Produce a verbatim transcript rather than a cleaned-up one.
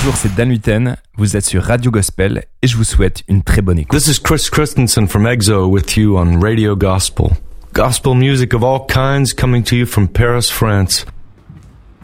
Bonjour, c'est Dan Huiten, vous êtes sur Radio Gospel et je vous souhaite une très bonne écoute. This is Chris Christensen from EXO with you on Radio Gospel. Gospel music of all kinds coming to you from Paris, France.